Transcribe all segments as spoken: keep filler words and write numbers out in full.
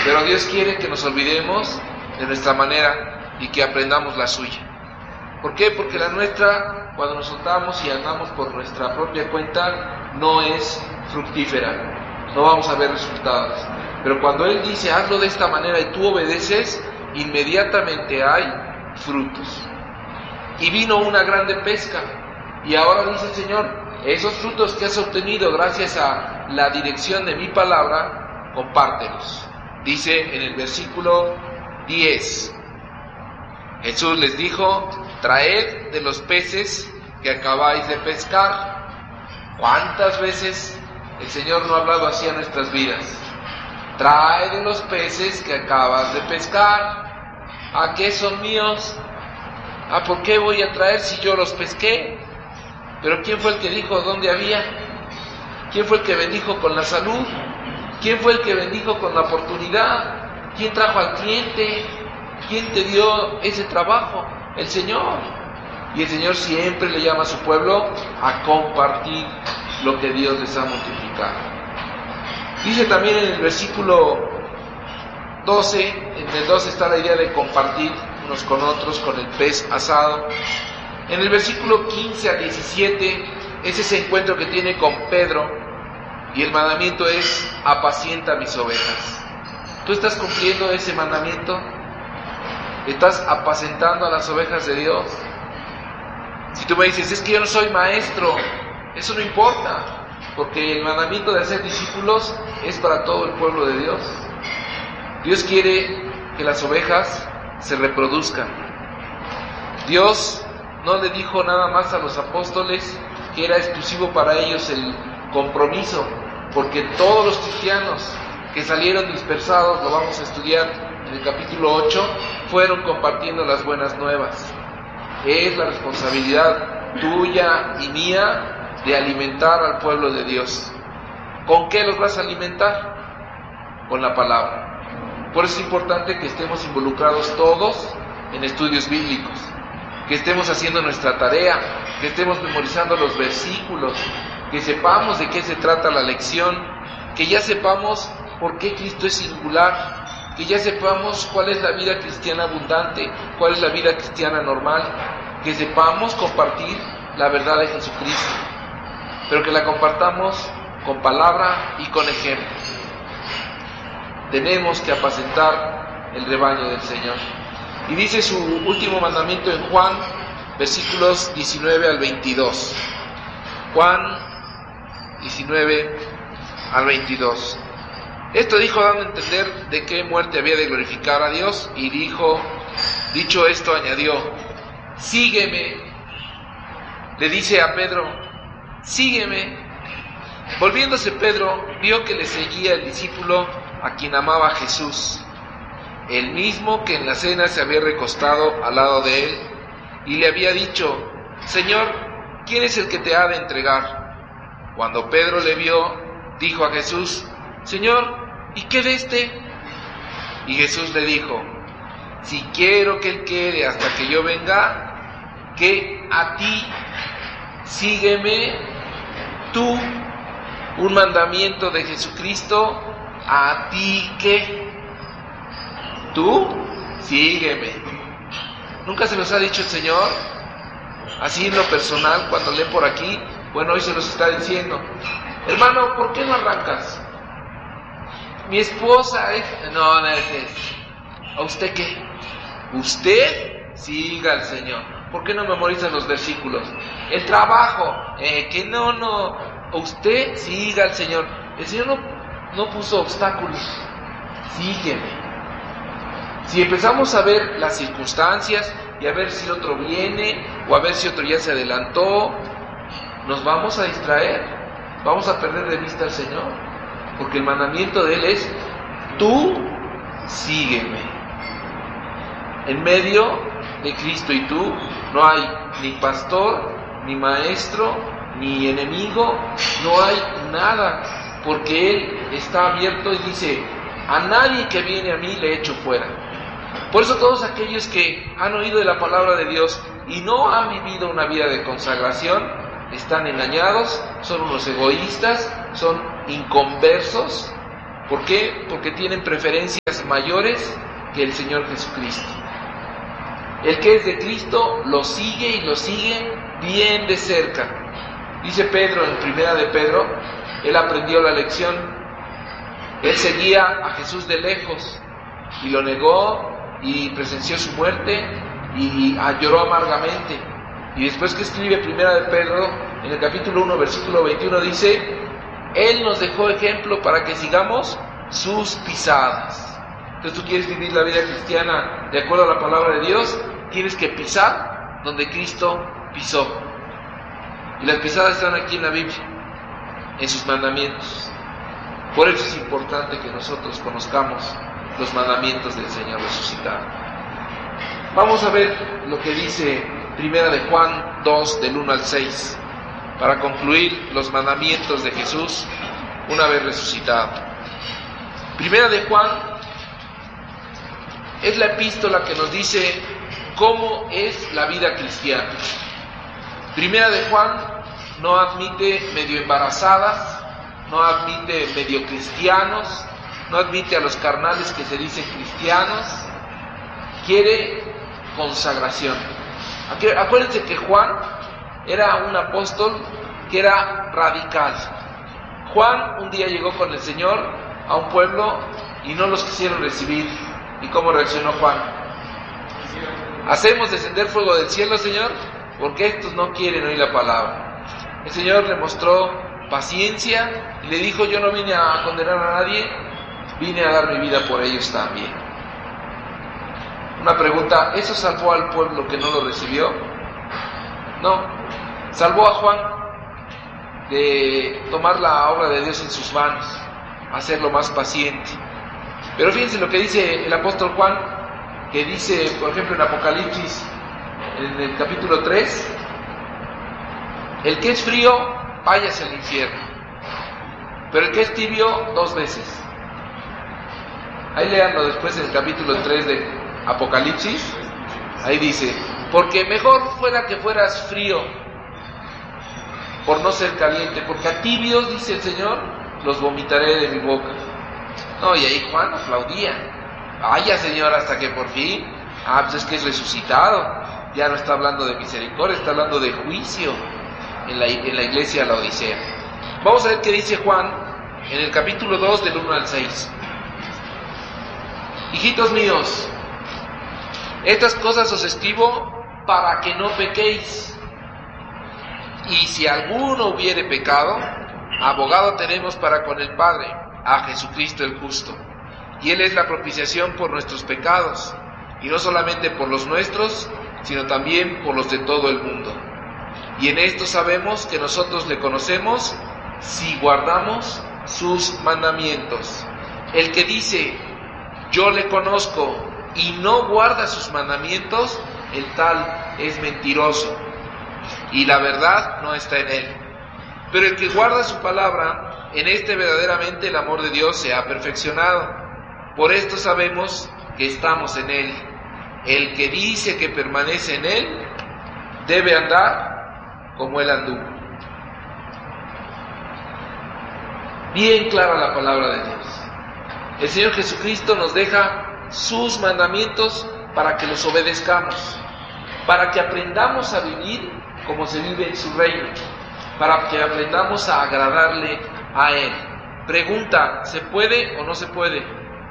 Pero Dios quiere que nos olvidemos de nuestra manera y que aprendamos la suya. ¿Por qué? Porque la nuestra, cuando nos soltamos y andamos por nuestra propia cuenta, no es fructífera. No vamos a ver resultados. Pero cuando Él dice, hazlo de esta manera y tú obedeces, inmediatamente hay frutos. Y vino una grande pesca. Y ahora dice el Señor, esos frutos que has obtenido gracias a la dirección de mi palabra, compártelos. Dice en el versículo diez, Jesús les dijo, traed de los peces que acabáis de pescar. ¿Cuántas veces el Señor no ha hablado así a nuestras vidas? Trae de los peces que acabas de pescar. ¿A qué son míos? ¿A por qué voy a traer si yo los pesqué? Pero ¿quién fue el que dijo dónde había? ¿Quién fue el que bendijo con la salud? ¿Quién fue el que bendijo con la oportunidad? ¿Quién trajo al cliente? ¿Quién te dio ese trabajo? El Señor. Y el Señor siempre le llama a su pueblo a compartir lo que Dios les ha multiplicado. Dice también en el versículo doce, en el doce está la idea de compartir unos con otros con el pez asado. En el versículo quince a diecisiete es ese encuentro que tiene con Pedro y el mandamiento es apacienta mis ovejas. ¿Tú estás cumpliendo ese mandamiento? ¿Estás apacentando a las ovejas de Dios? Si tú me dices, es que yo no soy maestro, eso no importa, porque el mandamiento de hacer discípulos es para todo el pueblo de Dios. Dios quiere que las ovejas se reproduzcan. Dios no le dijo nada más a los apóstoles que era exclusivo para ellos el compromiso, porque todos los cristianos que salieron dispersados, lo vamos a estudiar en el capítulo ocho, fueron compartiendo las buenas nuevas. Es la responsabilidad tuya y mía de alimentar al pueblo de Dios. ¿Con qué los vas a alimentar? Con la palabra. Por eso es importante que estemos involucrados todos en estudios bíblicos, que estemos haciendo nuestra tarea, que estemos memorizando los versículos, que sepamos de qué se trata la lección, que ya sepamos por qué Cristo es singular, que ya sepamos cuál es la vida cristiana abundante, cuál es la vida cristiana normal, que sepamos compartir la verdad de Jesucristo, pero que la compartamos con palabra y con ejemplo. Tenemos que apacentar el rebaño del Señor. Y dice su último mandamiento en Juan, versículos diecinueve al veintidós. Juan diecinueve al veintidós. Esto dijo dando a entender de qué muerte había de glorificar a Dios, y dijo, dicho esto añadió, sígueme. Le dice a Pedro, sígueme. Volviéndose Pedro, vio que le seguía el discípulo a quien amaba Jesús, el mismo que en la cena se había recostado al lado de él, y le había dicho, Señor, ¿quién es el que te ha de entregar? Cuando Pedro le vio, dijo a Jesús, Señor, ¿y qué de este? Y Jesús le dijo, si quiero que él quede hasta que yo venga, que a ti, sígueme tú. Un mandamiento de Jesucristo, a ti que tú, sígueme. ¿Nunca se los ha dicho el Señor? Así en lo personal, cuando leen por aquí, bueno, hoy se los está diciendo. Hermano, ¿por qué no arrancas? Mi esposa es... No, no es... ¿A usted qué? Usted siga al Señor. ¿Por qué no memorizan los versículos? El trabajo, eh, que no, no... Usted siga al Señor. El Señor no, no puso obstáculos. Sígueme. Si empezamos a ver las circunstancias y a ver si otro viene o a ver si otro ya se adelantó, nos vamos a distraer. Vamos a perder de vista al Señor. Porque el mandamiento de Él es, tú sígueme. En medio de Cristo y tú no hay ni pastor, ni maestro, ni enemigo, no hay nada, porque Él está abierto y dice, a nadie que viene a mí le echo fuera. Por eso todos aquellos que han oído de la palabra de Dios y no han vivido una vida de consagración, están engañados, son unos egoístas, son inconversos, ¿Por qué? Porque tienen preferencias mayores que el Señor Jesucristo. El que es de Cristo lo sigue y lo sigue bien de cerca. Dice Pedro en Primera de Pedro, él aprendió la lección. Él seguía a Jesús de lejos y lo negó y presenció su muerte y lloró amargamente. Y después que escribe Primera de Pedro, en el capítulo uno, versículo veintiuno, dice: Él nos dejó ejemplo para que sigamos sus pisadas. Entonces, tú quieres vivir la vida cristiana de acuerdo a la palabra de Dios, tienes que pisar donde Cristo pisó. Y las pisadas están aquí en la Biblia, en sus mandamientos. Por eso es importante que nosotros conozcamos los mandamientos del Señor resucitado. Vamos a ver lo que dice Primera de Juan dos, del uno al seis, para concluir los mandamientos de Jesús una vez resucitado. Primera de Juan es la epístola que nos dice cómo es la vida cristiana. Primera de Juan no admite medio embarazadas, no admite medio cristianos, no admite a los carnales que se dicen cristianos, quiere consagración. Acuérdense que Juan era un apóstol que era radical. Juan un día llegó con el Señor a un pueblo y no los quisieron recibir. ¿Y cómo reaccionó Juan? ¿Hacemos descender fuego del cielo, Señor? Porque estos no quieren oír la palabra. El Señor le mostró paciencia y le dijo: yo no vine a condenar a nadie, vine a dar mi vida por ellos también. Una pregunta: ¿eso salvó al pueblo que no lo recibió? No, salvó a Juan de tomar la obra de Dios en sus manos, hacerlo más paciente. Pero fíjense lo que dice el apóstol Juan, que dice, por ejemplo, en Apocalipsis, en el capítulo tres: el que es frío, váyase al infierno, pero el que es tibio, dos veces. Ahí léanlo después en el capítulo tres de Apocalipsis. Ahí dice: porque mejor fuera que fueras frío por no ser caliente, porque a tibios, dice el Señor, los vomitaré de mi boca. No, y ahí Juan aplaudía: vaya, Señor, hasta que por fin, ah, pues es que es resucitado, ya no está hablando de misericordia, está hablando de juicio en la, en la iglesia de la Odisea. Vamos a ver qué dice Juan en el capítulo dos, del uno al seis. Hijitos míos, estas cosas os escribo para que no pequéis. Y si alguno hubiere pecado, abogado tenemos para con el Padre, a Jesucristo el justo. Y Él es la propiciación por nuestros pecados, y no solamente por los nuestros, sino también por los de todo el mundo. Y en esto sabemos que nosotros le conocemos si guardamos sus mandamientos. El que dice: yo le conozco, y no guarda sus mandamientos, el tal es mentiroso, y la verdad no está en él. Pero el que guarda su palabra, en este verdaderamente el amor de Dios se ha perfeccionado. Por esto sabemos que estamos en él. El que dice que permanece en él, debe andar como él anduvo. Bien clara la palabra de Dios. El Señor Jesucristo nos deja sus mandamientos para que los obedezcamos, para que aprendamos a vivir como se vive en su reino, para que aprendamos a agradarle a Él. Pregunta: ¿se puede o no se puede?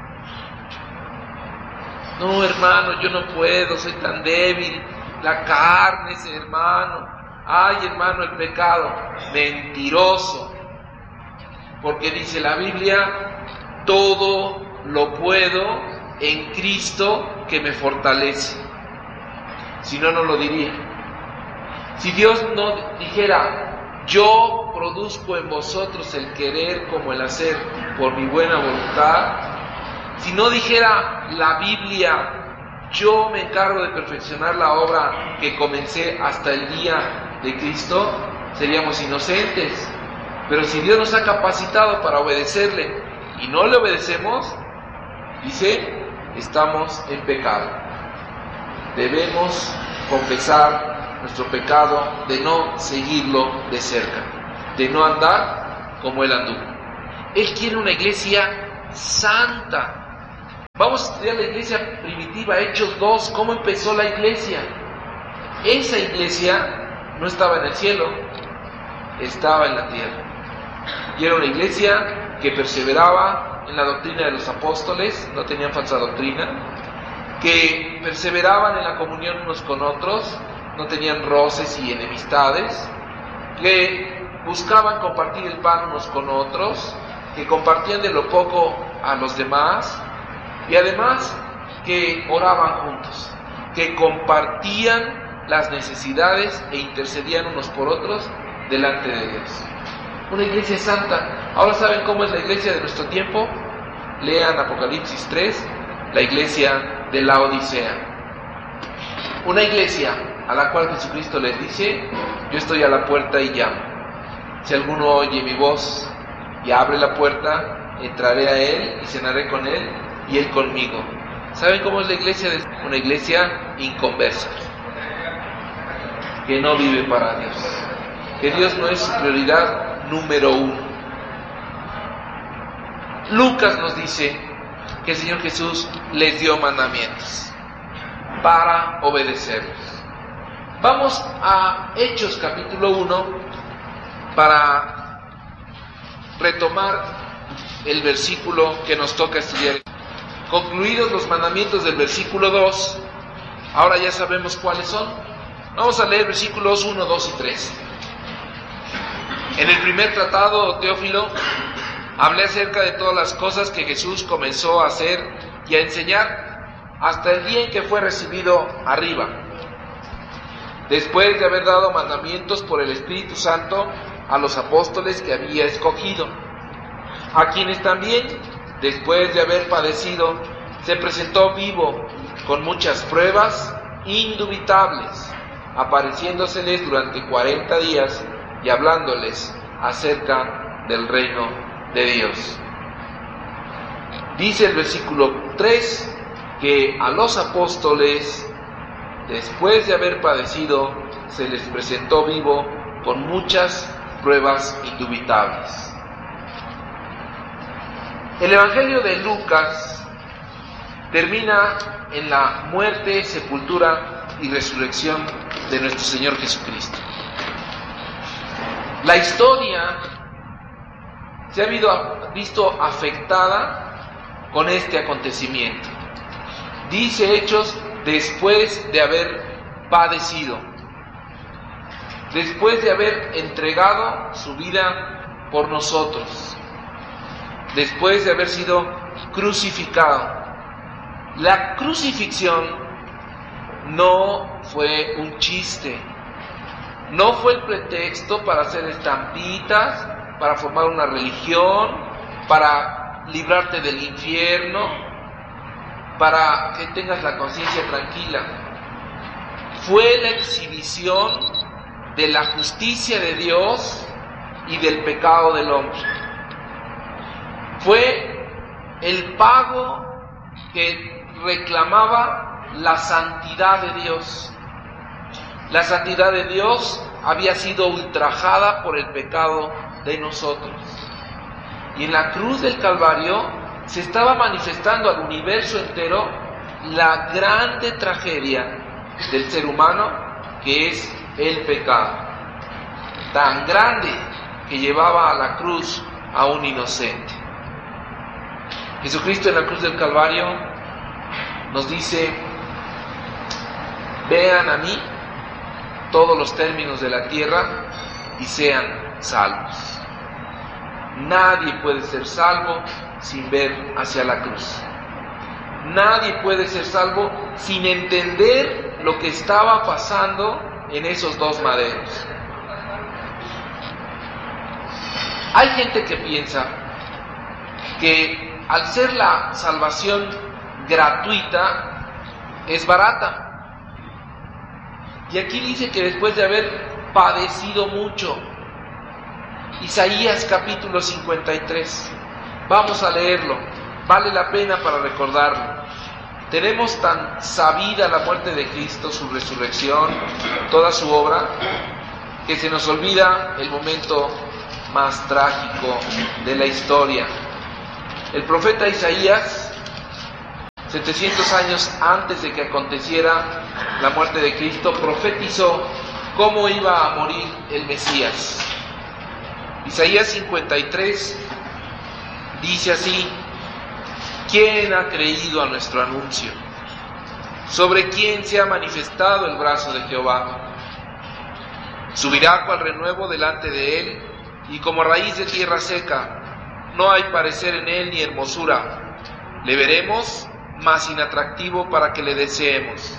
No, hermano, yo no puedo, soy tan débil, la carne, ese hermano, ay, hermano, el pecado. Mentiroso, porque dice la Biblia: todo lo puedo en Cristo que me fortalece. Si no, no lo diría. Si Dios no dijera: yo produzco en vosotros el querer como el hacer por mi buena voluntad, si no dijera la Biblia: yo me encargo de perfeccionar la obra que comencé hasta el día de Cristo, seríamos inocentes. Pero si Dios nos ha capacitado para obedecerle y no le obedecemos, dice: estamos en pecado. Debemos confesar nuestro pecado de no seguirlo de cerca, de no andar como Él anduvo. Él quiere una iglesia santa. Vamos a estudiar la iglesia primitiva, Hechos dos, cómo empezó la iglesia. Esa iglesia no estaba en el cielo, estaba en la tierra. Y era una iglesia que perseveraba en la doctrina de los apóstoles, no tenían falsa doctrina, que perseveraban en la comunión unos con otros, no tenían roces y enemistades, que buscaban compartir el pan unos con otros, que compartían de lo poco a los demás, y además que oraban juntos, que compartían las necesidades e intercedían unos por otros delante de Dios. Una iglesia santa. Ahora saben cómo es la iglesia de nuestro tiempo. Lean Apocalipsis tres, la iglesia de la Odisea. Una iglesia a la cual Jesucristo les dice: yo estoy a la puerta y llamo. Si alguno oye mi voz y abre la puerta, entraré a él y cenaré con él y él conmigo. ¿Saben cómo es la iglesia? Una iglesia inconversa, que no vive para Dios, que Dios no es su prioridad número uno. Lucas nos dice que el Señor Jesús les dio mandamientos para obedecerlos. Vamos a Hechos capítulo uno para retomar el versículo que nos toca estudiar. Concluidos los mandamientos del versículo dos, ahora ya sabemos cuáles son. Vamos a leer versículos uno, dos y tres. En el primer tratado, Teófilo, hablé acerca de todas las cosas que Jesús comenzó a hacer y a enseñar hasta el día en que fue recibido arriba, después de haber dado mandamientos por el Espíritu Santo a los apóstoles que había escogido, a quienes también, después de haber padecido, se presentó vivo con muchas pruebas indubitables, apareciéndoseles durante cuarenta días y hablándoles acerca del reino de Dios. Dice el versículo tres que a los apóstoles, después de haber padecido, se les presentó vivo con muchas pruebas indubitables. El Evangelio de Lucas termina en la muerte, sepultura y resurrección de nuestro Señor Jesucristo. La historia se ha visto afectada con este acontecimiento. Dice Hechos, después de haber padecido, después de haber entregado su vida por nosotros, después de haber sido crucificado. La crucifixión no fue un chiste, no fue el pretexto para hacer estampitas, para formar una religión, para librarte del infierno, para que tengas la conciencia tranquila. Fue la exhibición de la justicia de Dios y del pecado del hombre. Fue el pago que reclamaba la santidad de Dios. La santidad de Dios había sido ultrajada por el pecado de nosotros. Y en la cruz del Calvario se estaba manifestando al universo entero la grande tragedia del ser humano, que es el pecado. Tan grande que llevaba a la cruz a un inocente. Jesucristo en la cruz del Calvario nos dice: vean a mí todos los términos de la tierra y sean salvos. Nadie puede ser salvo sin ver hacia la cruz. Nadie puede ser salvo sin entender lo que estaba pasando en esos dos maderos. Hay gente que piensa que al ser la salvación gratuita es barata. Y aquí dice que después de haber padecido mucho. Isaías capítulo cincuenta y tres. Vamos a leerlo. Vale la pena para recordarlo. Tenemos tan sabida la muerte de Cristo, su resurrección, toda su obra, que se nos olvida el momento más trágico de la historia. El profeta Isaías, setecientos años antes de que aconteciera la muerte de Cristo, profetizó cómo iba a morir el Mesías. Isaías cincuenta y tres dice así: ¿quién ha creído a nuestro anuncio? ¿Sobre quién se ha manifestado el brazo de Jehová? Subirá cual renuevo delante de él, y como raíz de tierra seca, no hay parecer en él ni hermosura. Le veremos, mas inatractivo para que le deseemos.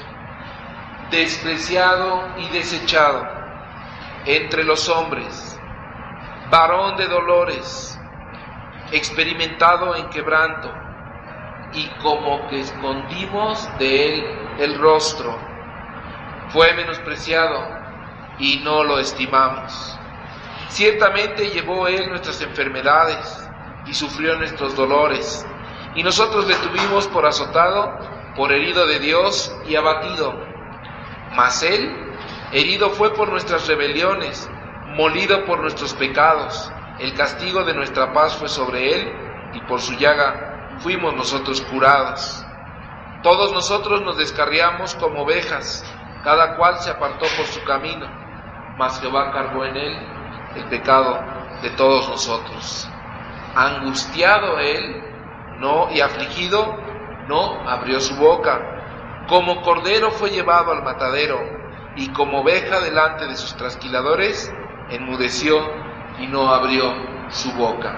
Despreciado y desechado entre los hombres, varón de dolores, experimentado en quebranto, y como que escondimos de él el rostro. Fue menospreciado y no lo estimamos. Ciertamente llevó él nuestras enfermedades y sufrió nuestros dolores, y nosotros le tuvimos por azotado, por herido de Dios y abatido. Mas él herido fue por nuestras rebeliones, molido por nuestros pecados. El castigo de nuestra paz fue sobre él, y por su llaga fuimos nosotros curados. Todos nosotros nos descarriamos como ovejas, cada cual se apartó por su camino, mas Jehová cargó en él el pecado de todos nosotros. Angustiado él, no, y afligido, no abrió su boca. Como cordero fue llevado al matadero, y como oveja delante de sus trasquiladores, enmudeció y no abrió su boca.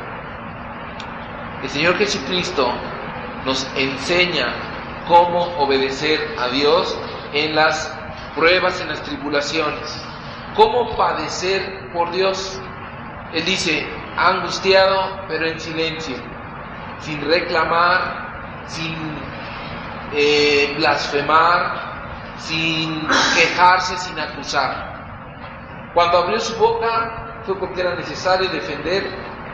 El Señor Jesucristo nos enseña cómo obedecer a Dios en las pruebas, en las tribulaciones, cómo padecer por Dios. Él dice: angustiado, pero en silencio, sin reclamar, sin eh, blasfemar, sin quejarse, sin acusar. Cuando abrió su boca fue porque era necesario defender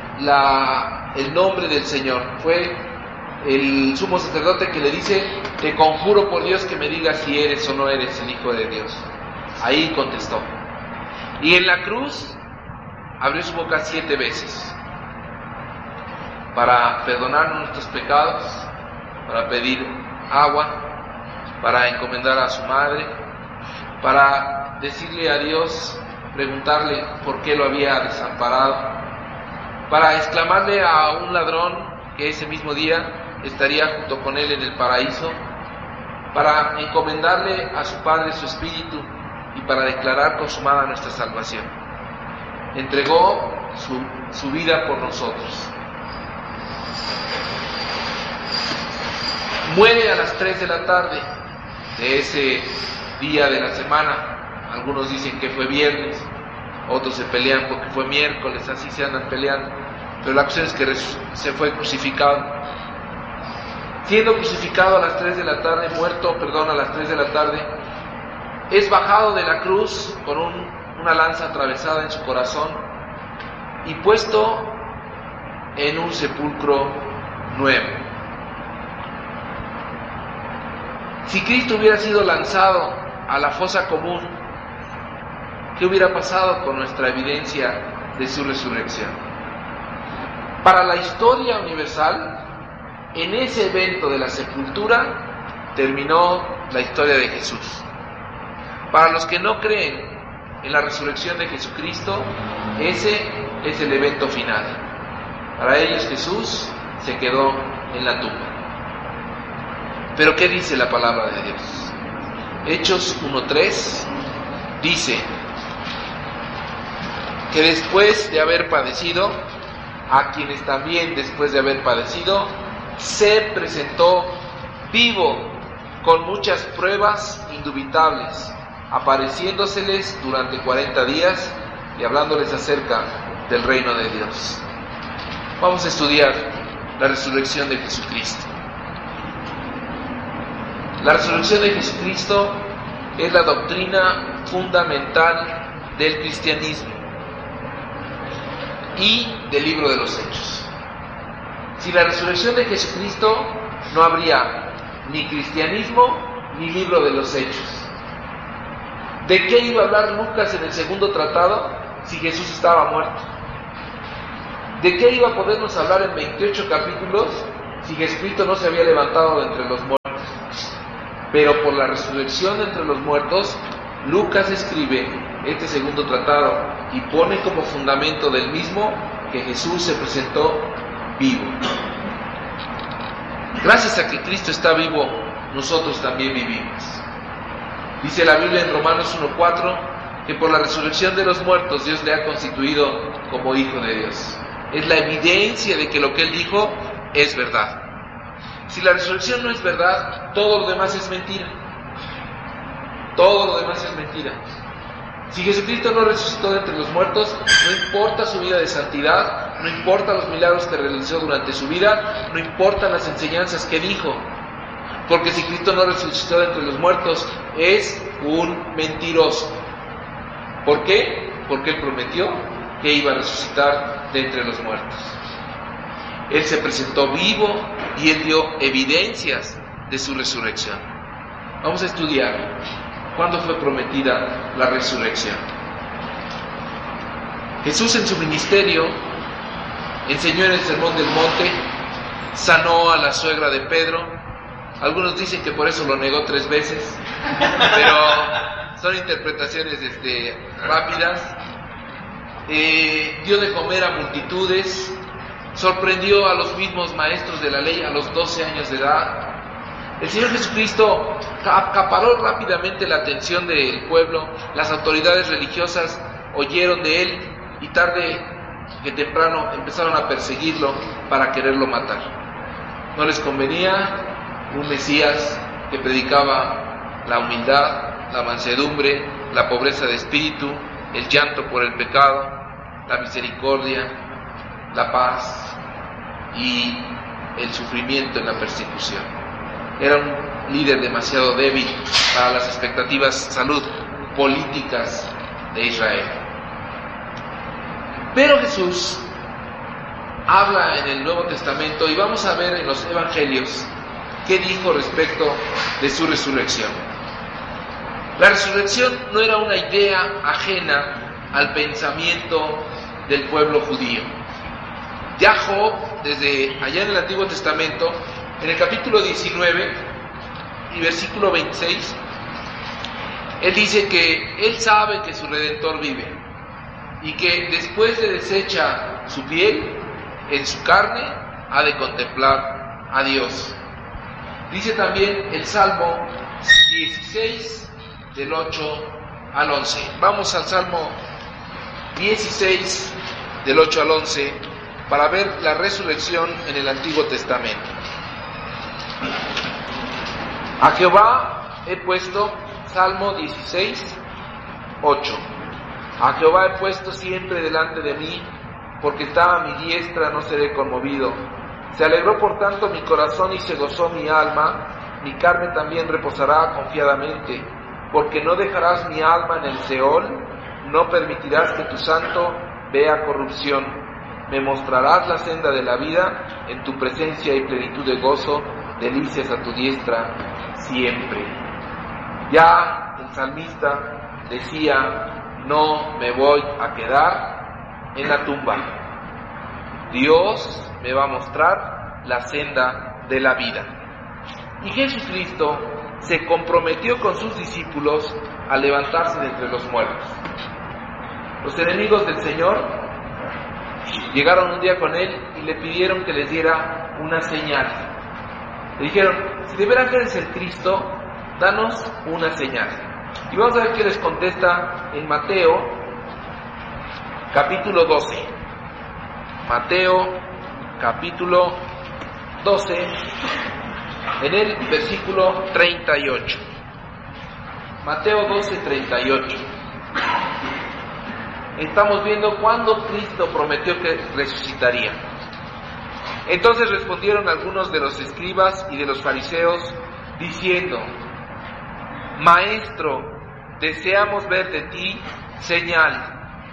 la, el nombre del Señor. Fue el sumo sacerdote que le dice: te conjuro por Dios que me digas si eres o no eres el Hijo de Dios. Ahí contestó. Y en la cruz abrió su boca siete veces para perdonar nuestros pecados, para pedir agua, para encomendar a su madre, para decirle a Dios, preguntarle por qué lo había desamparado, para exclamarle a un ladrón que ese mismo día estaría junto con él en el paraíso, para encomendarle a su Padre su Espíritu y para declarar consumada nuestra salvación. Entregó su, su vida por nosotros. Muere a las tres de la tarde de ese día de la semana. Algunos dicen que fue viernes, otros se pelean porque fue miércoles, así se andan peleando, pero la cuestión es que se fue crucificado. Siendo crucificado a las tres de la tarde, muerto, perdón, a las tres de la tarde, es bajado de la cruz con un, una lanza atravesada en su corazón y puesto en un sepulcro nuevo. Si Cristo hubiera sido lanzado a la fosa común, ¿qué hubiera pasado con nuestra evidencia de su resurrección? Para la historia universal, en ese evento de la sepultura terminó la historia de Jesús. Para los que no creen en la resurrección de Jesucristo, ese es el evento final. Para ellos Jesús se quedó en la tumba. Pero ¿qué dice la palabra de Dios? Hechos uno tres dice que después de haber padecido, a quienes también después de haber padecido, se presentó vivo con muchas pruebas indubitables, apareciéndoseles durante cuarenta días y hablándoles acerca del reino de Dios. Vamos a estudiar la resurrección de Jesucristo. La resurrección de Jesucristo es la doctrina fundamental del cristianismo y del libro de los Hechos. Sin la resurrección de Jesucristo no habría ni cristianismo ni libro de los Hechos. ¿De qué iba a hablar Lucas en el segundo tratado si Jesús estaba muerto? ¿De qué iba a podernos hablar en veintiocho capítulos si Jesucristo no se había levantado de entre los muertos. Pero por la resurrección de entre los muertos, Lucas escribe este segundo tratado y pone como fundamento del mismo que Jesús se presentó vivo. Gracias a que Cristo está vivo, nosotros también vivimos. Dice la Biblia en Romanos uno cuatro que por la resurrección de los muertos Dios le ha constituido como hijo de Dios. Es la evidencia de que lo que Él dijo es verdad. Si la resurrección no es verdad, todo lo demás es mentira. Todo lo demás es mentira. Si Jesucristo no resucitó de entre los muertos, no importa su vida de santidad, no importa los milagros que realizó durante su vida, no importan las enseñanzas que dijo. Porque si Cristo no resucitó de entre los muertos, es un mentiroso. ¿Por qué? Porque Él prometió que iba a resucitar de entre los muertos. Él se presentó vivo y Él dio evidencias de su resurrección. Vamos a estudiar cuándo fue prometida la resurrección. Jesús en su ministerio enseñó en el Sermón del Monte, sanó a la suegra de Pedro. Algunos dicen que por eso lo negó tres veces, pero son interpretaciones este, rápidas. Eh, dio de comer a multitudes, sorprendió a los mismos maestros de la ley a los doce años de edad. El Señor Jesucristo acaparó rápidamente la atención del pueblo. Las autoridades religiosas oyeron de Él y tarde que temprano empezaron a perseguirlo para quererlo matar. No les convenía un Mesías que predicaba la humildad, la mansedumbre, la pobreza de espíritu, el llanto por el pecado, la misericordia, la paz y el sufrimiento en la persecución. Era un líder demasiado débil para las expectativas de salud políticas de Israel. Pero Jesús habla en el Nuevo Testamento y vamos a ver en los Evangelios qué dijo respecto de su resurrección. La resurrección no era una idea ajena al pensamiento del pueblo judío. Ya Job, desde allá en el Antiguo Testamento, en el capítulo diecinueve y versículo veintiséis, él dice que él sabe que su Redentor vive y que después de deshecha su piel, en su carne ha de contemplar a Dios. Dice también el Salmo dieciséis, del ocho al once. Vamos al Salmo dieciséis, del ocho al once, para ver la resurrección en el Antiguo Testamento. A Jehová he puesto, Salmo dieciséis, ocho. A Jehová he puesto siempre delante de mí, porque está a mi diestra, no seré conmovido. Se alegró por tanto mi corazón y se gozó mi alma, mi carne también reposará confiadamente, porque no dejarás mi alma en el Seol, no permitirás que tu santo vea corrupción. Me mostrarás la senda de la vida, en tu presencia y plenitud de gozo, delicias a tu diestra siempre. Ya el salmista decía, no me voy a quedar en la tumba. Dios me va a mostrar la senda de la vida. Y Jesucristo se comprometió con sus discípulos a levantarse de entre los muertos. Los enemigos del Señor llegaron un día con Él y le pidieron que les diera una señal. Le dijeron, si de veras eres el Cristo, danos una señal. Y vamos a ver qué les contesta en Mateo, capítulo doce. Mateo, capítulo doce, en el versículo treinta y ocho. Mateo doce, treinta y ocho. Estamos viendo cuándo Cristo prometió que resucitaría. Entonces respondieron algunos de los escribas y de los fariseos, diciendo, Maestro, deseamos ver de ti señal.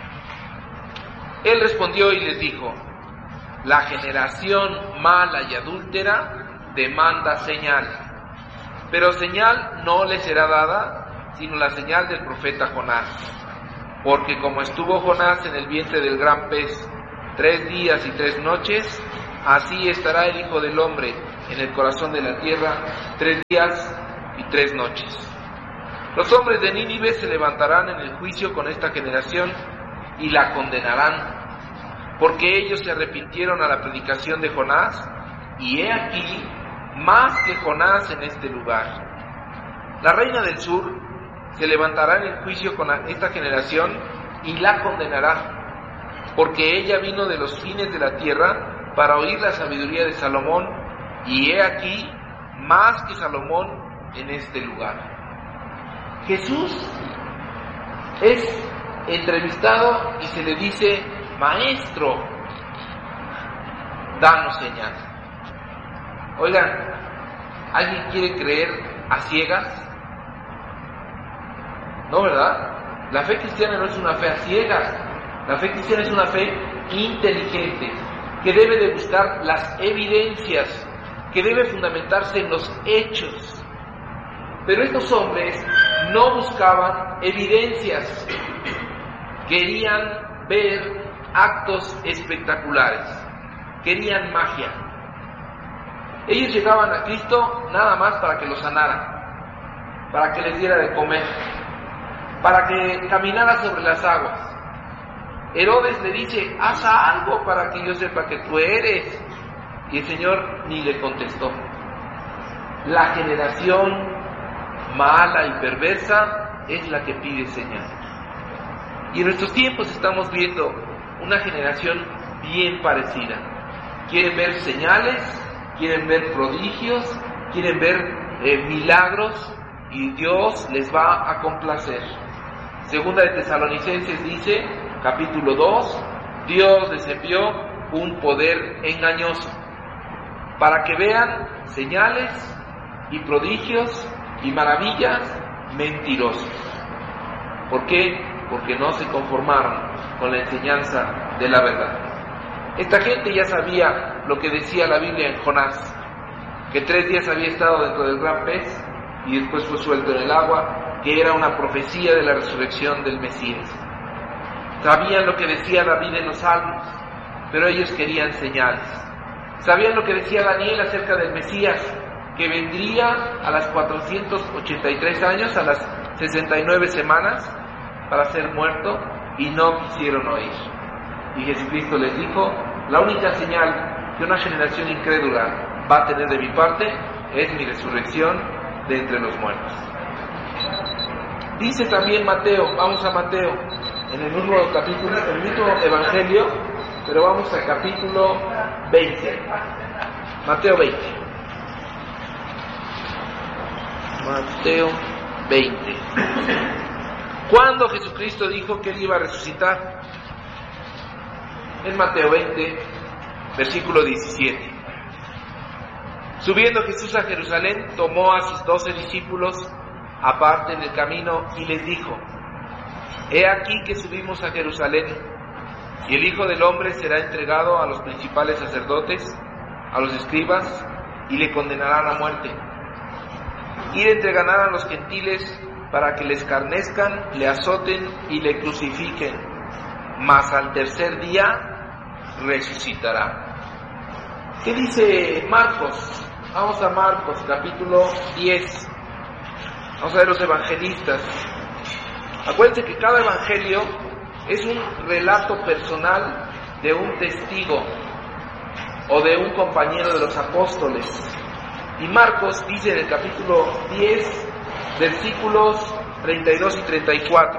Él respondió y les dijo, la generación mala y adúltera demanda señal, pero señal no le será dada, sino la señal del profeta Jonás. Porque como estuvo Jonás en el vientre del gran pez tres días y tres noches, así estará el Hijo del Hombre en el corazón de la tierra tres días y tres noches. Los hombres de Nínive se levantarán en el juicio con esta generación y la condenarán, porque ellos se arrepintieron a la predicación de Jonás, y he aquí más que Jonás en este lugar. La reina del sur se levantará en el juicio con esta generación y la condenará, porque ella vino de los fines de la tierra para oír la sabiduría de Salomón, y he aquí más que Salomón en este lugar. Jesús es entrevistado y se le dice: Maestro, danos señal. Oigan, ¿alguien quiere creer a ciegas? No, ¿verdad? La fe cristiana no es una fe a ciegas. La fe cristiana es una fe inteligente, que debe de buscar las evidencias, que debe fundamentarse en los hechos. Pero estos hombres no buscaban evidencias, querían ver actos espectaculares, querían magia. Ellos llegaban a Cristo nada más para que los sanara, para que les diera de comer, para que caminara sobre las aguas. Herodes le dice: haz algo para que yo sepa que tú eres. Y el Señor ni le contestó. La generación mala y perversa es la que pide señal. Y en nuestros tiempos estamos viendo una generación bien parecida. Quieren ver señales, quieren ver prodigios, quieren ver eh, milagros, y Dios les va a complacer. Segunda de Tesalonicenses dice, capítulo dos, Dios les envió un poder engañoso para que vean señales y prodigios y maravillas mentirosas. ¿Por qué? Porque no se conformaron con la enseñanza de la verdad. Esta gente ya sabía lo que decía la Biblia en Jonás, que tres días había estado dentro del gran pez y después fue suelto en el agua, que era una profecía de la resurrección del Mesías. Sabían lo que decía David en los Salmos, pero ellos querían señales. Sabían lo que decía Daniel acerca del Mesías, que vendría a las cuatrocientos ochenta y tres años, a las sesenta y nueve semanas, para ser muerto, y no quisieron oír. Y Jesucristo les dijo: la única señal que una generación incrédula va a tener de mi parte es mi resurrección de entre los muertos. Dice también Mateo, vamos a Mateo, en el mismo capítulo, en el mismo evangelio, pero vamos al capítulo veinte. Mateo veinte. Mateo veinte. ¿Cuándo Jesucristo dijo que Él iba a resucitar? En Mateo veinte, versículo diecisiete. Subiendo Jesús a Jerusalén, tomó a sus doce discípulos aparte en el camino y les dijo: he aquí que subimos a Jerusalén, y el Hijo del Hombre será entregado a los principales sacerdotes, a los escribas, y le condenarán a muerte. Y le entregarán a los gentiles para que le escarnezcan, le azoten y le crucifiquen, mas al tercer día resucitará. ¿Qué dice Marcos? Vamos a Marcos, capítulo diez. Vamos a ver los evangelistas. Acuérdense que cada evangelio es un relato personal de un testigo o de un compañero de los apóstoles. Y Marcos dice en el capítulo diez, versículos treinta y dos y treinta y cuatro.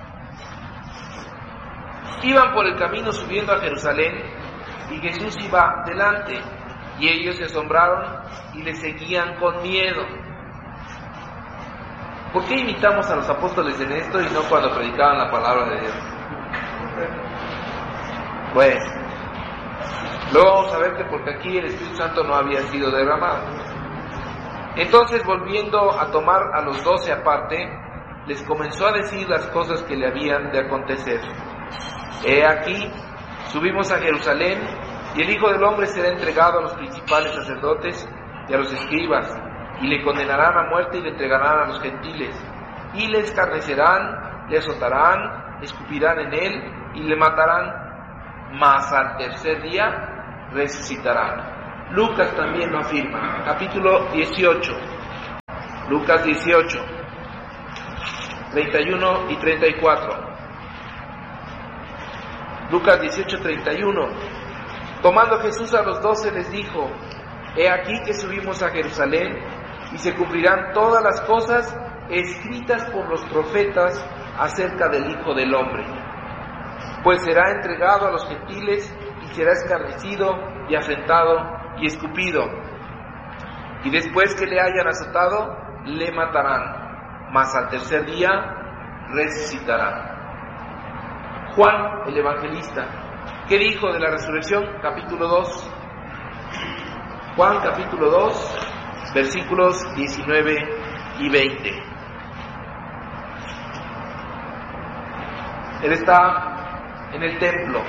Iban por el camino subiendo a Jerusalén, y Jesús iba delante, y ellos se asombraron y le seguían con miedo. ¿Por qué imitamos a los apóstoles en esto y no cuando predicaban la palabra de Dios? Bueno, luego vamos a ver que porque aquí el Espíritu Santo no había sido derramado. Entonces, volviendo a tomar a los doce aparte, les comenzó a decir las cosas que le habían de acontecer. He aquí, subimos a Jerusalén, y el Hijo del Hombre será entregado a los principales sacerdotes y a los escribas, y le condenarán a muerte y le entregarán a los gentiles, y le escarnecerán, le azotarán, escupirán en él y le matarán, mas al tercer día resucitarán. Lucas también lo afirma, capítulo dieciocho, Lucas dieciocho, treinta y uno y treinta y cuatro. Lucas dieciocho, treinta y uno. Tomando Jesús a los doce les dijo: He aquí que subimos a Jerusalén, y se cumplirán todas las cosas escritas por los profetas acerca del Hijo del Hombre. Pues será entregado a los gentiles, y será escarnecido, y afrentado, y escupido. Y después que le hayan azotado, le matarán, mas al tercer día resucitará. Juan, el evangelista, ¿qué dijo de la resurrección? Capítulo dos. Juan capítulo dos, versículos diecinueve y veinte. Él está en el templo.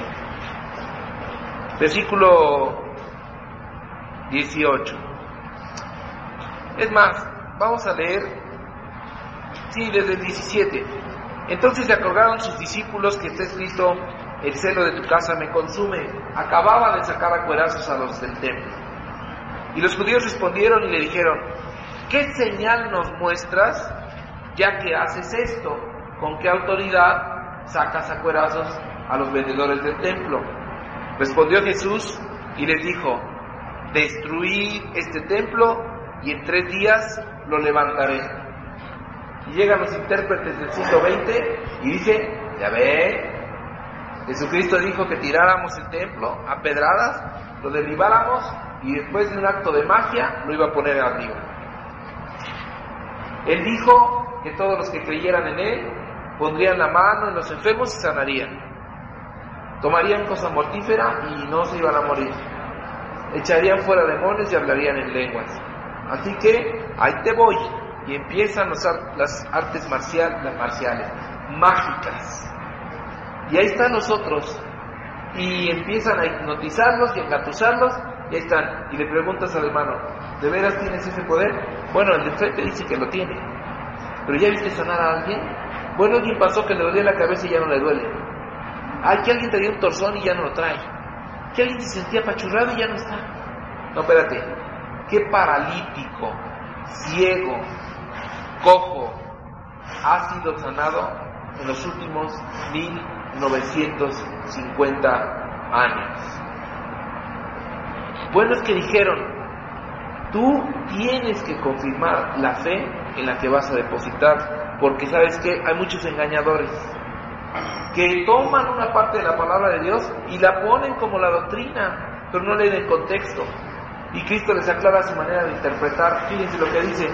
Versículo dieciocho. Es más, vamos a leer, sí, desde el diecisiete. Entonces le acordaron sus discípulos que está escrito: el celo de tu casa me consume. Acababa de sacar a cuerazos a los del templo. Y los judíos respondieron y le dijeron: ¿qué señal nos muestras, ya que haces esto? ¿Con qué autoridad sacas a cuerazos a los vendedores del templo? Respondió Jesús y les dijo: destruid este templo y en tres días lo levantaré. Y llegan los intérpretes del siglo veinte y dicen: ya ve, Jesucristo dijo que tiráramos el templo a pedradas, lo derribáramos y después de un acto de magia lo iba a poner arriba. Él dijo que todos los que creyeran en Él pondrían la mano en los enfermos y sanarían. Tomarían cosa mortífera y no se iban a morir. Echarían fuera demonios y hablarían en lenguas. Así que ahí te voy. Y empiezan los, las artes marcial, las marciales, mágicas. Y ahí están los otros. Y empiezan a hipnotizarlos y a engatusarlos. Y ahí están. Y le preguntas al hermano: ¿de veras tienes ese poder? Bueno, el de frente dice que lo tiene. ¿Pero ya viste sanar a alguien? Bueno, alguien pasó que le dolía la cabeza y ya no le duele. Ay, que alguien traía un torzón y ya no lo trae. Que alguien se sentía apachurrado y ya no está. No, espérate. ¿Qué paralítico, ciego, cojo ha sido sanado en los últimos mil novecientos cincuenta años? Bueno, es que dijeron: tú tienes que confirmar la fe en la que vas a depositar, porque sabes que hay muchos engañadores que toman una parte de la palabra de Dios y la ponen como la doctrina, pero no leen el contexto. Y Cristo les aclara su manera de interpretar. Fíjense lo que dice.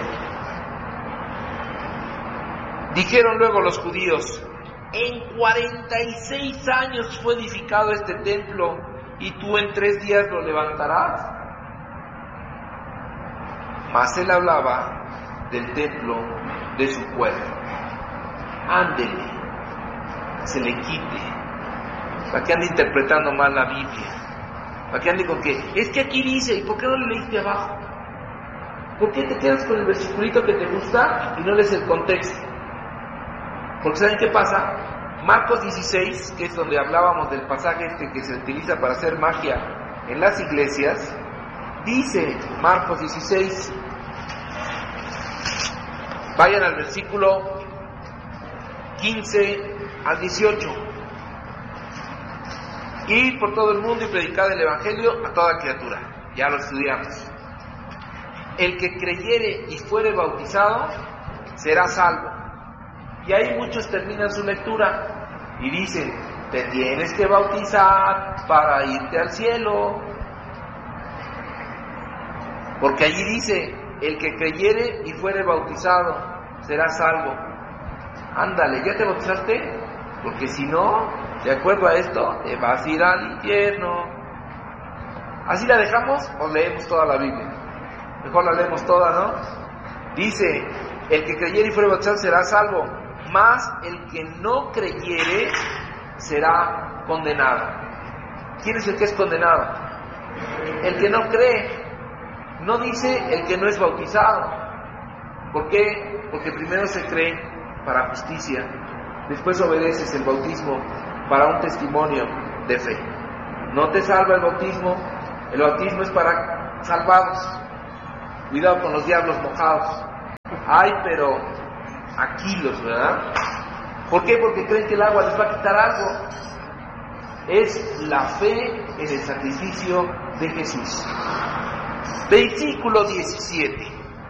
Dijeron luego los judíos: en cuarenta y seis años fue edificado este templo, ¿y tú en tres días lo levantarás? Mas él hablaba del templo de su cuerpo. Ándele, se le quite, para que ande interpretando mal la Biblia, para que ande con que, es que aquí dice, ¿y por qué no le leíste abajo? ¿Por qué te quedas con el versículito que te gusta y no lees el contexto? Porque ¿saben qué pasa? Marcos dieciséis, que es donde hablábamos del pasaje este que se utiliza para hacer magia en las iglesias, dice Marcos dieciséis, vayan al versículo quince al dieciocho. Ir por todo el mundo y predicar el evangelio a toda criatura. Ya lo estudiamos. El que creyere y fuere bautizado será salvo. Y ahí muchos terminan su lectura y dicen: te tienes que bautizar para irte al cielo, porque allí dice: el que creyere y fuere bautizado será salvo. Ándale, ¿ya te bautizaste? Porque si no, de acuerdo a esto, te vas a ir al infierno. ¿Así la dejamos o leemos toda la Biblia? Mejor la leemos toda, ¿no? Dice: el que creyere y fuere bautizado será salvo, mas el que no creyere será condenado. ¿Quién es el que es condenado? El que no cree. No dice el que no es bautizado. ¿Por qué? Porque primero se cree para justicia, después obedeces el bautismo para un testimonio de fe. No te salva el bautismo, El bautismo es para salvados. Cuidado con los diablos mojados. Ay, pero aquilos, ¿verdad? ¿Por qué? Porque creen que el agua les va a quitar algo. Es la fe en el sacrificio de Jesús. Versículo diecisiete.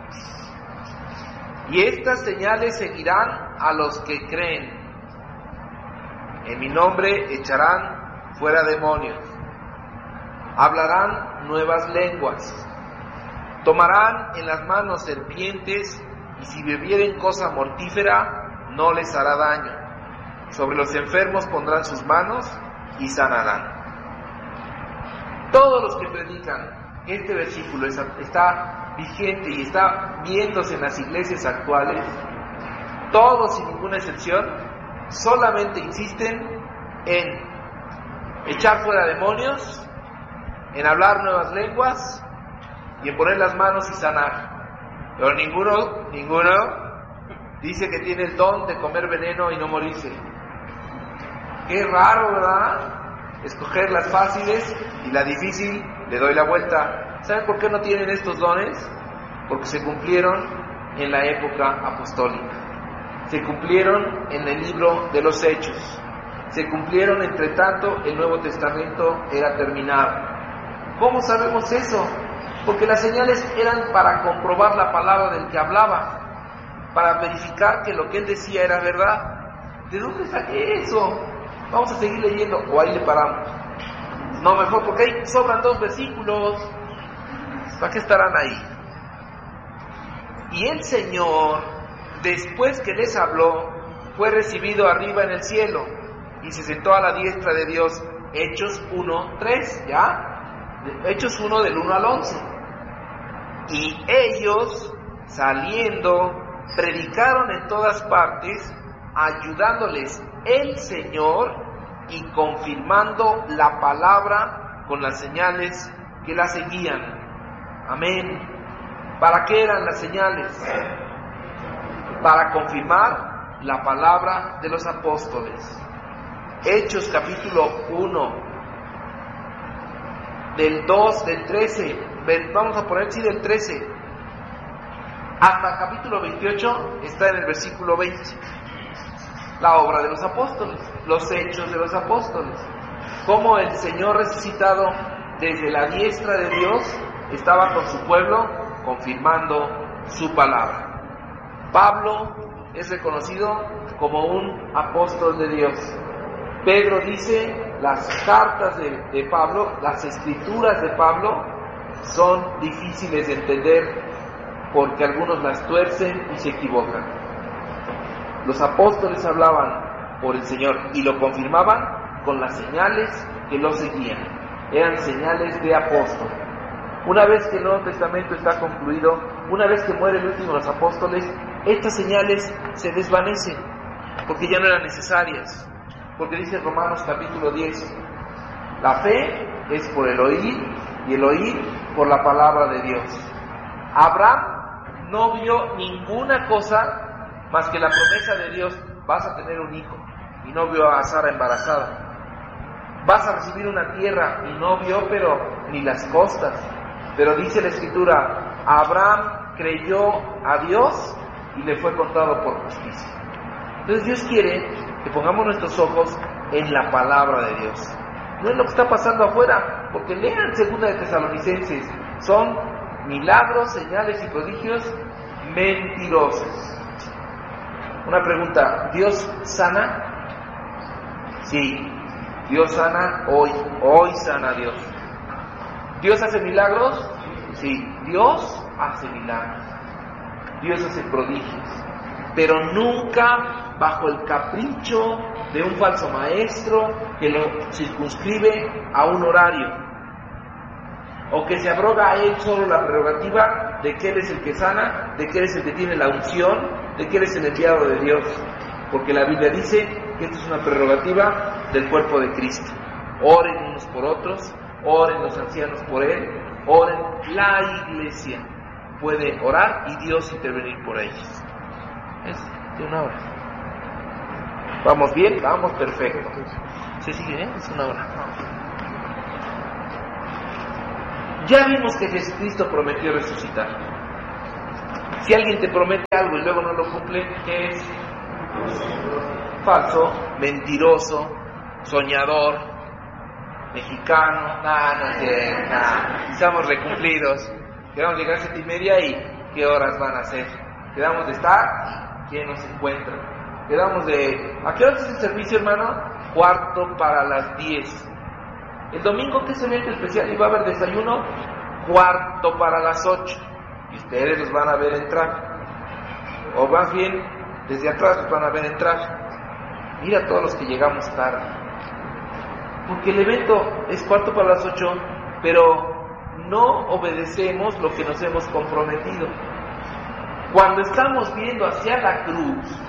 Y estas señales seguirán a los que creen. En mi nombre echarán fuera demonios. Hablarán nuevas lenguas. Tomarán en las manos serpientes, y si bebieren cosa mortífera, no les hará daño. Sobre los enfermos pondrán sus manos y sanarán. Todos los que predican este versículo está vigente y está viéndose en las iglesias actuales, todos sin ninguna excepción, solamente insisten en echar fuera demonios, en hablar nuevas lenguas y en poner las manos y sanar. Pero ninguno, ninguno dice que tiene el don de comer veneno y no morirse. Qué raro, ¿verdad? Escoger las fáciles y la difícil le doy la vuelta. ¿Saben por qué no tienen estos dones? Porque se cumplieron en la época apostólica. Se cumplieron en el libro de los Hechos. Se cumplieron, entre tanto, el Nuevo Testamento era terminado. ¿Cómo sabemos eso? Porque las señales eran para comprobar la palabra del que hablaba, para verificar que lo que él decía era verdad. ¿De dónde saqué eso? Vamos a seguir leyendo, o ahí le paramos. No, mejor, porque ahí sobran dos versículos. ¿Para qué estarán ahí? Y el Señor, después que les habló, fue recibido arriba en el cielo y se sentó a la diestra de Dios. Hechos uno, tres, ¿ya? Hechos uno del uno al once. Y ellos, saliendo, predicaron en todas partes, ayudándoles el Señor y confirmando la palabra con las señales que la seguían. Amén. ¿Para qué eran las señales? Para confirmar la palabra de los apóstoles. Hechos capítulo uno, del dos, del trece, vamos a poner sí del trece, hasta capítulo veintiocho está en el versículo veinte. La obra de los apóstoles, los hechos de los apóstoles, cómo el Señor resucitado desde la diestra de Dios estaba con su pueblo confirmando su palabra. Pablo es reconocido como un apóstol de Dios. Pedro dice, las cartas de, de Pablo, las escrituras de Pablo son difíciles de entender porque algunos las tuercen y se equivocan. Los apóstoles hablaban por el Señor y lo confirmaban con las señales que lo seguían. Eran señales de apóstol. Una vez que el Nuevo Testamento está concluido, una vez que muere el último de los apóstoles, estas señales se desvanecen porque ya no eran necesarias. Porque dice Romanos capítulo diez, la fe es por el oír y el oír por la palabra de Dios. Abraham no vio ninguna cosa más que la promesa de Dios, vas a tener un hijo, y no vio a Sara embarazada. Vas a recibir una tierra, y no vio pero ni las costas. Pero dice la Escritura, Abraham creyó a Dios y le fue contado por justicia. Entonces Dios quiere que pongamos nuestros ojos en la palabra de Dios, no en lo que está pasando afuera, porque lean segunda de Tesalonicenses, son milagros, señales y prodigios mentirosos. Una pregunta, ¿Dios sana? Sí, Dios sana hoy, hoy sana Dios. ¿Dios hace milagros? Sí, Dios hace milagros. Dios hace prodigios, pero nunca bajo el capricho de un falso maestro que lo circunscribe a un horario, o que se abroga a él solo la prerrogativa de que él es el que sana, de que él es el que tiene la unción, de que él es el enviado de Dios, porque la Biblia dice que esto es una prerrogativa del cuerpo de Cristo. Oren unos por otros, oren los ancianos por él, oren la iglesia. Puede orar y Dios intervenir por ellos. Es de una hora. ¿Vamos bien? Vamos perfecto. ¿Se sigue bien? Es una hora. Ya vimos que Jesucristo prometió resucitar. Si alguien te promete algo y luego no lo cumple, ¿qué es? Falso, mentiroso, soñador, mexicano, nada, no sé, nada. Estamos recumplidos. Queremos llegar a siete y media y ¿qué horas van a ser? Quedamos de estar, ¿quién nos encuentra? Quedamos de... ¿A qué hora es el servicio, hermano? Cuarto para las diez. El domingo, ¿qué es el evento especial? ¿Y va a haber desayuno? Cuarto para las ocho. Y ustedes los van a ver entrar. O más bien, desde atrás los van a ver entrar. Mira todos los que llegamos tarde. Porque el evento es cuarto para las ocho, pero no obedecemos lo que nos hemos comprometido. Cuando estamos viendo hacia la cruz,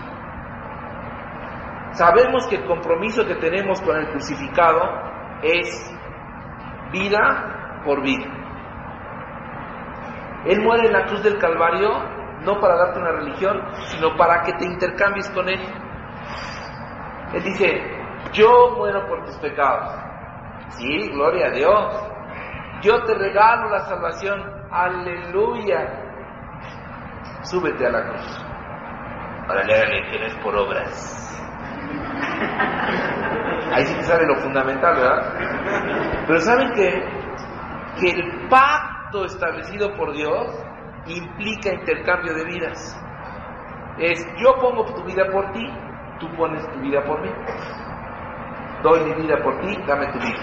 sabemos que el compromiso que tenemos con el crucificado es vida por vida. Él muere en la cruz del Calvario no para darte una religión, sino para que te intercambies con Él. Él dice, yo muero por tus pecados. Sí, gloria a Dios. Yo te regalo la salvación. Aleluya. Súbete a la cruz. Ahora léale que no es por obras. Ahí sí que sale lo fundamental, ¿verdad? Pero ¿saben qué? Que el pacto establecido por Dios implica intercambio de vidas. Es, yo pongo tu vida por ti, tú pones tu vida por mí. Doy mi vida por ti, dame tu vida.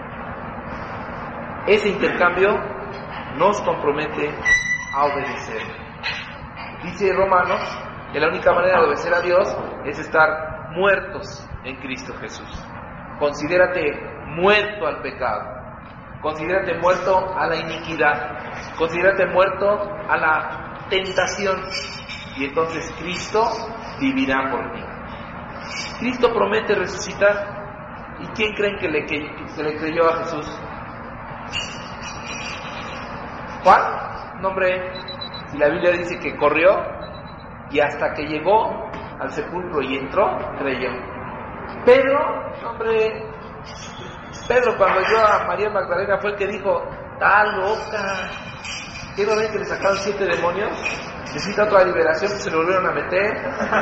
Ese intercambio nos compromete a obedecer. Dice Romanos que la única manera de obedecer a Dios es estar muertos en Cristo Jesús. Considérate muerto al pecado. Considérate muerto a la iniquidad. Considérate muerto a la tentación. Y entonces Cristo vivirá por ti. Cristo promete resucitar. ¿Y quién creen que, le, que se le creyó a Jesús? ¿Juan? No, hombre. Si la Biblia dice que corrió y hasta que llegó al sepulcro y entró, creyó. Pedro, hombre, Pedro cuando oyó a María Magdalena fue el que dijo, está loca. ¿Qué no ven que le sacaron siete demonios? Necesita otra liberación, que se le volvieron a meter.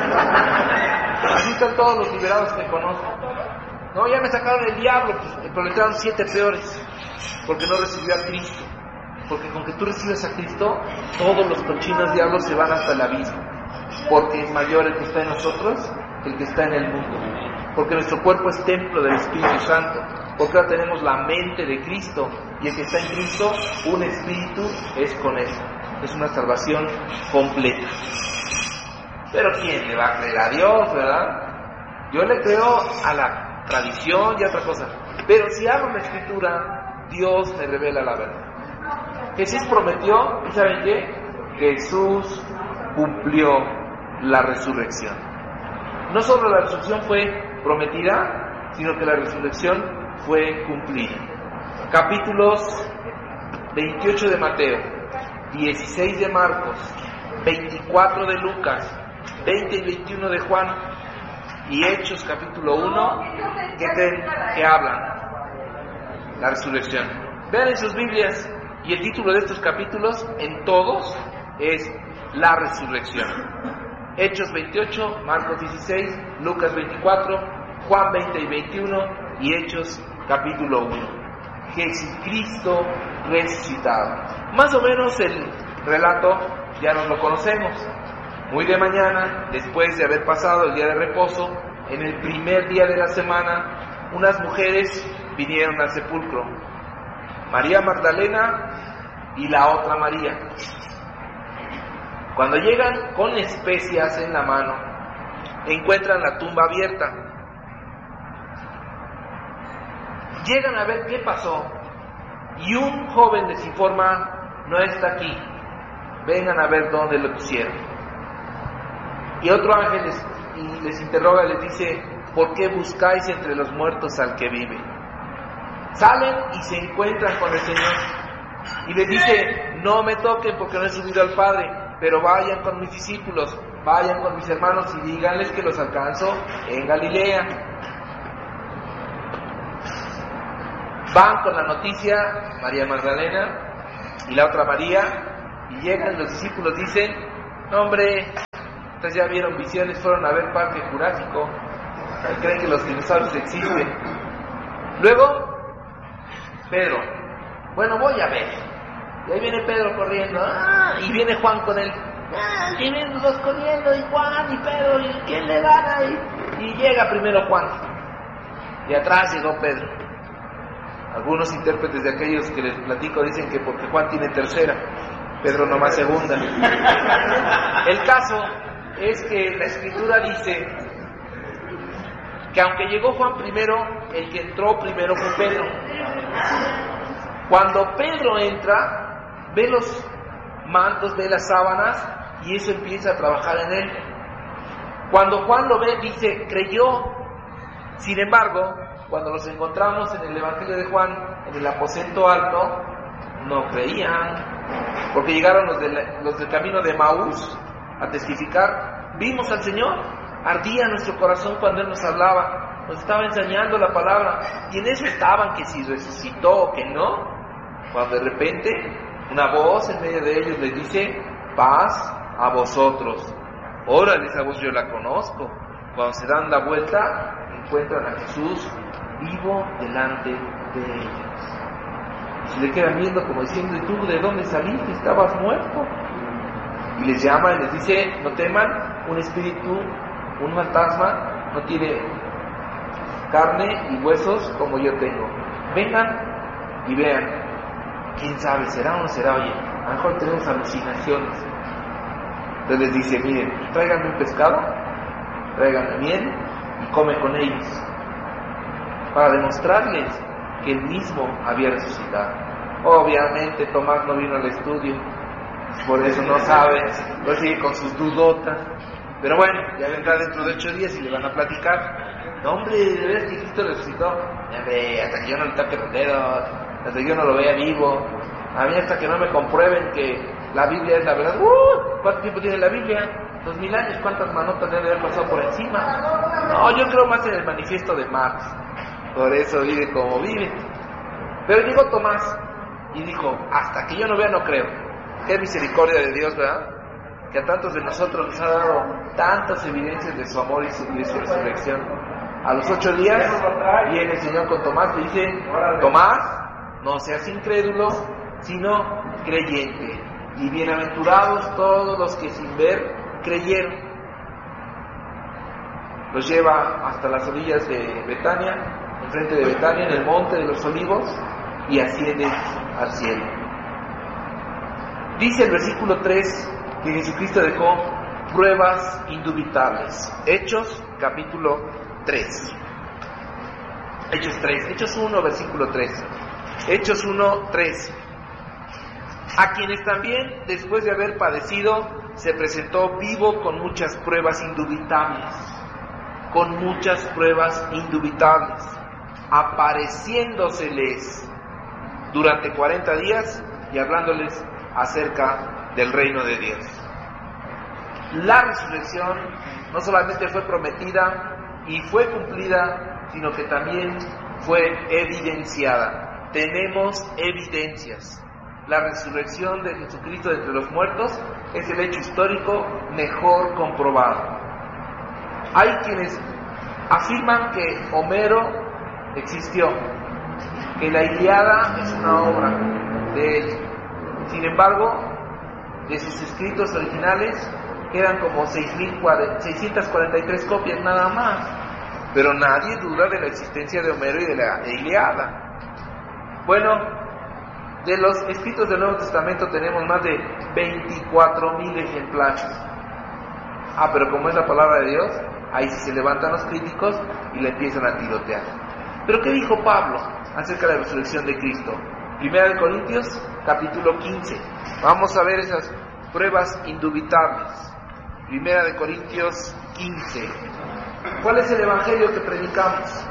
Así están todos los liberados que conozco. No, ya me sacaron el diablo, pues, pero le trajeron siete peores, porque no recibió a Cristo. Porque con que tú recibes a Cristo, todos los cochinos diablos se van hasta el abismo. Porque es mayor el que está en nosotros que el que está en el mundo. Porque nuestro cuerpo es templo del Espíritu Santo. Porque ahora tenemos la mente de Cristo. Y el que está en Cristo, un espíritu es con él. Es una salvación completa. Pero ¿quién le va a creer a Dios, verdad? Yo le creo a la tradición y a otra cosa. Pero si abro la Escritura, Dios me revela la verdad. Jesús prometió, ¿y saben qué? Jesús cumplió la resurrección. No solo la resurrección fue prometida, sino que la resurrección fue cumplida. Capítulos veintiocho de Mateo, dieciséis de Marcos, veinticuatro de Lucas, veinte y veintiuno de Juan y Hechos capítulo uno, ¿qué creen que hablan? La resurrección. Vean en sus Biblias. Y el título de estos capítulos, en todos, es la resurrección. Hechos veintiocho, Marcos dieciséis, Lucas veinticuatro, Juan veinte y veintiuno y Hechos capítulo uno. Jesucristo resucitado. Más o menos el relato ya nos lo conocemos. Muy de mañana, después de haber pasado el día de reposo, en el primer día de la semana, unas mujeres vinieron al sepulcro. María Magdalena y la otra María. Cuando llegan con especias en la mano, encuentran la tumba abierta. Llegan a ver qué pasó y un joven les informa, no está aquí, vengan a ver dónde lo pusieron. Y otro ángel les, y les interroga, les dice, ¿por qué buscáis entre los muertos al que vive? Salen y se encuentran con el Señor y les dice, no me toquen porque no he subido al Padre, pero vayan con mis discípulos, vayan con mis hermanos y díganles que los alcanzo en Galilea. Van con la noticia María Magdalena y la otra María, y llegan los discípulos, dicen, no, hombre, ustedes ya vieron visiones, fueron a ver Parque Jurásico, creen que los dinosaurios existen. Luego, Pedro, bueno, voy a ver. Y ahí viene Pedro corriendo, ¡ah! Y viene Juan con él, ¡ah! Y vienen los dos corriendo, y Juan y Pedro, ¿y quién le gana? Y, y llega primero Juan, y atrás llegó Pedro. Algunos intérpretes de aquellos que les platico dicen que porque Juan tiene tercera, Pedro nomás segunda. El caso es que la Escritura dice que aunque llegó Juan primero, el que entró primero fue Pedro. Cuando Pedro entra, ve los mantos, ve las sábanas, y eso empieza a trabajar en él. Cuando Juan lo ve, dice, creyó. Sin embargo, cuando los encontramos en el Evangelio de Juan, en el aposento alto, no creían, porque llegaron los, de la, los del camino de Maús a testificar, vimos al Señor, ardía nuestro corazón cuando Él nos hablaba, nos estaba enseñando la palabra, y en eso estaban, que si resucitó o que no, cuando de repente una voz en medio de ellos les dice, paz a vosotros. Órale, esa voz yo la conozco. Cuando se dan la vuelta, encuentran a Jesús vivo delante de ellos. Y se le quedan viendo como diciendo, ¿y tú de dónde saliste? Estabas muerto. Y les llama y les dice, no teman, un espíritu, un fantasma, no tiene carne y huesos como yo tengo. Vengan y vean. ¿Quién sabe? ¿Será o no será? Oye, a lo mejor tenemos alucinaciones. Entonces les dice, miren, tráiganme un pescado, tráiganme miel y come con ellos, para demostrarles que Él mismo había resucitado. Obviamente Tomás no vino al estudio, por eso no sabe, no sigue con sus dudotas. Pero bueno, ya vendrá dentro de ocho días y le van a platicar. No, hombre, de ver que Cristo resucitó. Hombre, hasta que yo no le toque los dedos, hasta que yo no lo vea vivo, a mí hasta que no me comprueben que la Biblia es la verdad. ¡Uh! ¿Cuánto tiempo tiene la Biblia? Dos mil años. ¿Cuántas manotas debe haber pasado por encima? No, yo creo más en el manifiesto de Marx. Por eso vive como vive. Pero llegó Tomás y dijo, hasta que yo no vea no creo. Qué misericordia de Dios, ¿verdad? Que a tantos de nosotros nos ha dado tantas evidencias de su amor y de su resurrección. A los ocho días viene el Señor con Tomás y dice, Tomás, no seas incrédulo, sino creyente. Y bienaventurados todos los que sin ver creyeron. Los lleva hasta las orillas de Betania, enfrente de Betania, en el monte de los olivos, y asciende al cielo. Dice el versículo tres que Jesucristo dejó pruebas indubitables. Hechos capítulo tres. Hechos tres. Hechos uno, versículo tres. Hechos uno, tres. A quienes también, después de haber padecido, se presentó vivo con muchas pruebas indubitables, con muchas pruebas indubitables, apareciéndoseles durante cuarenta días y hablándoles acerca del reino de Dios. La resurrección no solamente fue prometida y fue cumplida, sino que también fue evidenciada. Tenemos evidencias. La resurrección de Jesucristo de entre los muertos es el hecho histórico mejor comprobado. Hay quienes afirman que Homero existió, que la Ilíada es una obra de él. Sin embargo, de sus escritos originales quedan como seiscientas cuarenta y tres copias nada más, pero nadie duda de la existencia de Homero y de la Ilíada. Bueno, de los escritos del Nuevo Testamento tenemos más de veinticuatro mil ejemplares. Ah, pero como es la palabra de Dios, ahí sí se levantan los críticos y le empiezan a tirotear. ¿Pero qué dijo Pablo acerca de la resurrección de Cristo? Primera de Corintios, capítulo quince. Vamos a ver esas pruebas indubitables. Primera de Corintios quince. ¿Cuál es el evangelio que predicamos?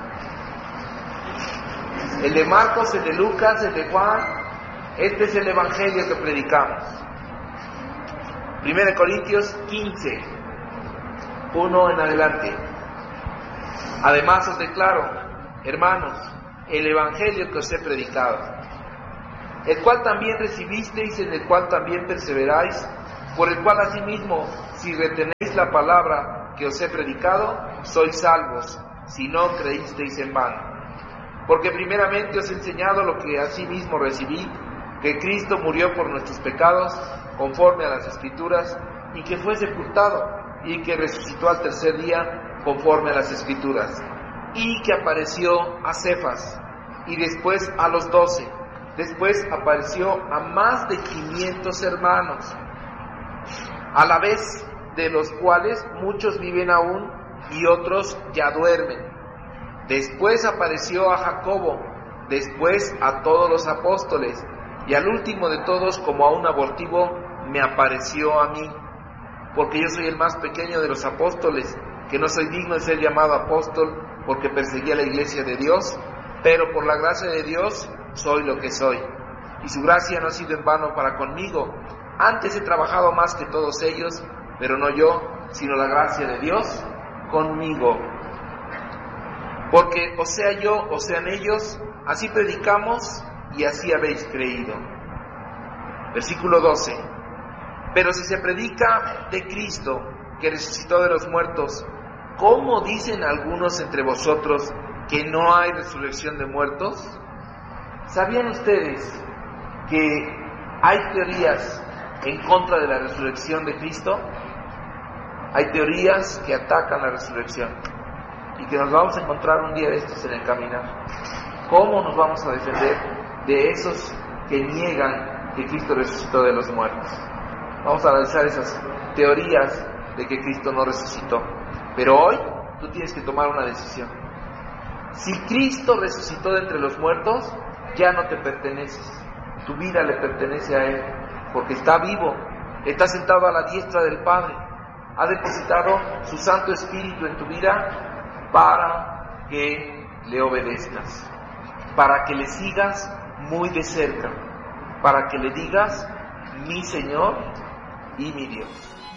El de Marcos, el de Lucas, el de Juan. Este es el evangelio que predicamos. Primera de Corintios quince, uno en adelante. Además os declaro, hermanos, el evangelio que os he predicado, el cual también recibisteis, en el cual también perseveráis, por el cual asimismo, si retenéis la palabra que os he predicado, sois salvos, si no creísteis en vano. Porque primeramente os he enseñado lo que asimismo recibí, que Cristo murió por nuestros pecados, conforme a las Escrituras, y que fue sepultado, y que resucitó al tercer día, conforme a las Escrituras, y que apareció a Cefas, y después a los doce. Después apareció a más de quinientos hermanos, a la vez de los cuales muchos viven aún y otros ya duermen. Después apareció a Jacobo, después a todos los apóstoles, y al último de todos, como a un abortivo, me apareció a mí, porque yo soy el más pequeño de los apóstoles, que no soy digno de ser llamado apóstol, porque perseguía la iglesia de Dios, pero por la gracia de Dios soy lo que soy, y su gracia no ha sido en vano para conmigo. Antes he trabajado más que todos ellos, pero no yo, sino la gracia de Dios conmigo. Porque o sea yo, o sean ellos, así predicamos y así habéis creído. Versículo doce. Pero si se predica de Cristo, que resucitó de los muertos, ¿cómo dicen algunos entre vosotros que no hay resurrección de muertos? ¿Sabían ustedes que hay teorías en contra de la resurrección de Cristo? Hay teorías que atacan la resurrección y que nos vamos a encontrar un día de estos en el caminar. ¿Cómo nos vamos a defender de esos que niegan que Cristo resucitó de los muertos? Vamos a analizar esas teorías de que Cristo no resucitó. Pero hoy tú tienes que tomar una decisión. Si Cristo resucitó de entre los muertos, ya no te perteneces. Tu vida le pertenece a Él, porque está vivo, está sentado a la diestra del Padre, ha depositado su Santo Espíritu en tu vida para que le obedezcas, para que le sigas muy de cerca, para que le digas, mi Señor y mi Dios.